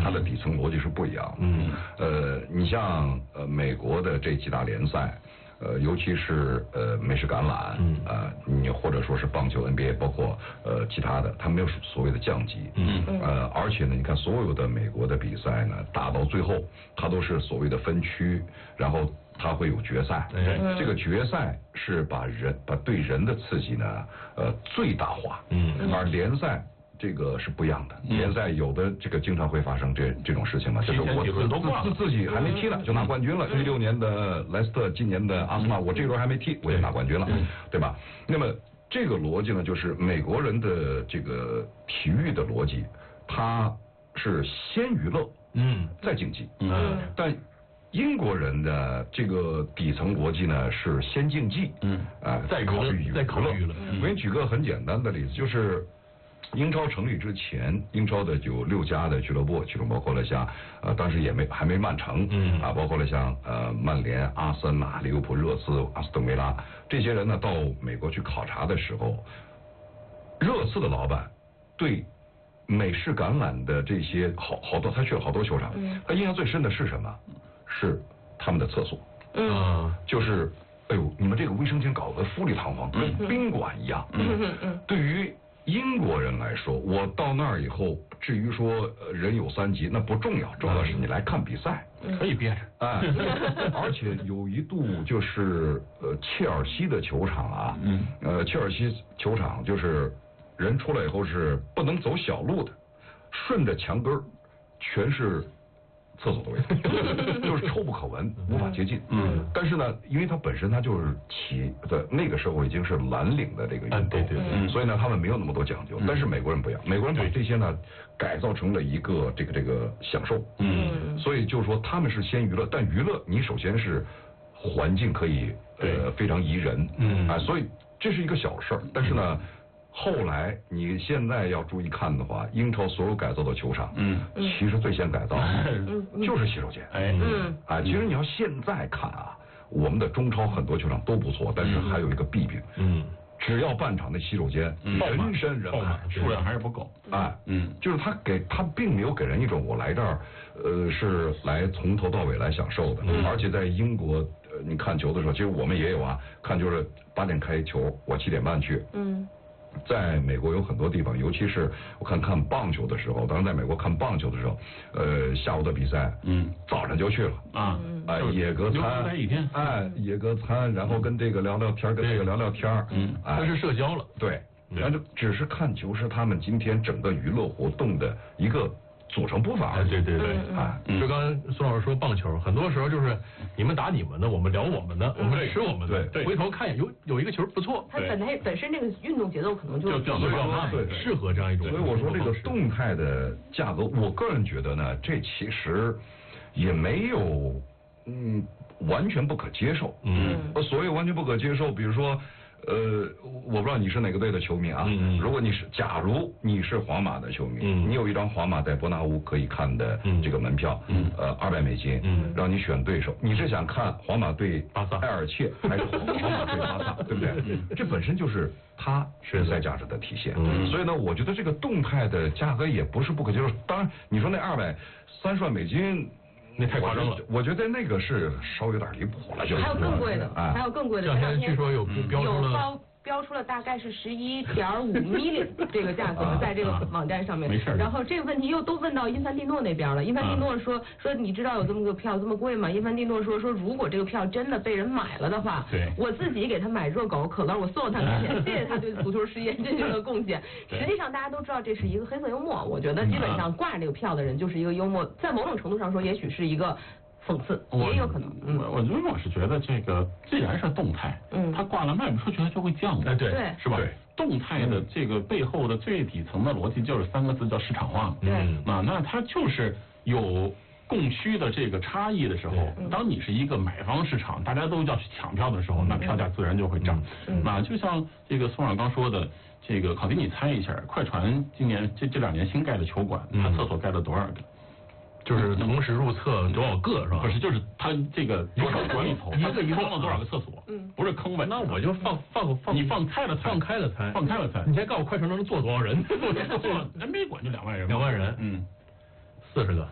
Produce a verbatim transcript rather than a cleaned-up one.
它的底层逻辑是不一样的。 嗯， 呃，你像呃美国的这几大联赛。呃，尤其是呃美式橄榄，嗯，呃，你或者说是棒球 N B A， 包括呃其他的，它没有所谓的降级，嗯，呃，而且呢，你看所有的美国的比赛呢，打到最后，它都是所谓的分区，然后它会有决赛，嗯，这个决赛是把人把对人的刺激呢，呃，最大化，嗯，而联赛。这个是不一样的，联赛有的这个经常会发生这这种事情嘛，就是我自自自己还没踢呢就拿冠军了，一六年的莱斯特，今年的阿森纳，我这轮还没踢我就拿冠军了，对吧？那么这个逻辑呢，就是美国人的这个体育的逻辑，它是先娱乐，嗯，再竞技，嗯，但英国人的这个底层逻辑呢是先竞技，嗯，啊，再考虑娱乐，再考虑娱乐。我给你举个很简单的例子，就是。英超成立之前，英超的有六家的俱乐部，其中包括了像呃，当时也没还没曼城，嗯啊，包括了像呃曼联、阿森纳、利物浦、热刺、阿斯顿维拉这些人呢，到美国去考察的时候，热刺的老板对美式橄榄的这些好好多，他去了好多球场，他印象最深的是什么？是他们的厕所，嗯，就是哎呦，你们这个卫生间搞得富丽堂皇，跟宾馆一样，嗯嗯嗯，对于。英国人来说，我到那儿以后，至于说人有三急，那不重要，重要是你来看比赛， 可以憋着， 哎，而且有一度就是呃切尔西的球场啊，嗯，呃切尔西球场就是人出来以后是不能走小路的，顺着墙根儿全是。厕所的味道，就是臭不可闻，无法接近。嗯，但是呢，因为它本身它就是起在那个时候已经是蓝领的这个运动，对对对，所以呢，他们没有那么多讲究。但是美国人不一样，美国人把这些呢改造成了一个这个这个享受。嗯，所以就是说他们是先娱乐，但娱乐你首先是环境可以呃非常宜人。嗯，啊，所以这是一个小事儿，但是呢。后来你现在要注意看的话，英超所有改造的球场，嗯，其实最先改造就是洗手间，哎，嗯，啊，其实你要现在看啊，我们的中超很多球场都不错，但是还有一个弊病，嗯，只要半场的洗手间人山人海， 数量还是不够， 哎，嗯，就是他给他并没有给人一种我来这儿，呃，是来从头到尾来享受的，而且在英国，呃，你看球的时候，其实我们也有啊，看就是八点开球，我七点半去，嗯。在美国有很多地方，尤其是我看看棒球的时候，当时在美国看棒球的时候，呃，下午的比赛，嗯，早上就去了啊，哎，野格餐，哎，野格餐，然后跟这个聊聊天，跟这个聊聊天，嗯， 那是社交了， 对，然后只是看球是他们今天整个娱乐活动的一个。组成部分啊， 对对对，啊，就刚才孙老师说棒球，很多时候就是你们打你们的，我们聊我们的，我们吃我们的，对，回头看有有一个球不错， 它本来本身这个运动节奏可能就就对，适合这样一种。 所以我说这个动态的价格，我个人觉得呢，这其实也没有嗯完全不可接受，嗯，所谓完全不可接受，比如说。呃，我不知道你是哪个队的球迷啊。嗯、如果你是，假如你是皇马的球迷，嗯、你有一张皇马在伯纳乌可以看的这个门票，嗯、呃，二百美金，嗯、让你选对手，你是想看皇马对巴萨、埃尔切，还是皇马对巴萨，对不对？这本身就是它比赛价值的体现。嗯、所以呢，我觉得这个动态的价格也不是不可接受。当然，你说那二百三十万美金。 那太夸张了， 我觉得那个是稍微有点离谱了，就是。 还有更贵的， 哎、 还有更贵的。 这两天据说有标出了。 标出了大概是十一点五 million 这个价格，在这个网站上面。 没事。 然后这个问题又都问到因凡蒂诺那边了。因凡蒂诺说说你知道有这么个票这么贵吗？因凡蒂诺说说如果这个票真的被人买了的话， 对， 我自己给他买热狗、可乐，我送他们钱，谢谢他对足球事业真正的贡献。实际上大家都知道这是一个黑色幽默，我觉得基本上挂这个票的人就是一个幽默，在某种程度上说，也许是一个。讽刺也有可能， 嗯，我因为我是觉得这个既然是动态，嗯，它挂了卖不出去，它就会降的， 哎，对， 是吧？动态的这个背后的最底层的逻辑就是三个字，叫市场化， 对， 啊，那它就是有供需的这个差异的时候，当你是一个买方市场，大家都要去抢票的时候，那票价自然就会涨，啊，就像这个宋老刚说的，这个考迪，你猜一下，快船今年这这两年新盖的球馆，它厕所盖了多少个？ 就是同时入厕多少个是吧？ 不是，就是他这个多少管理层， 一个一个装了多少个厕所？嗯，不是坑呗。 那我就放放放， 你放开了猜， 放开了猜， 放开了猜。 你先告诉我快船能坐多少人？ N B A 馆就两万人， 两万人， 嗯， 四十个。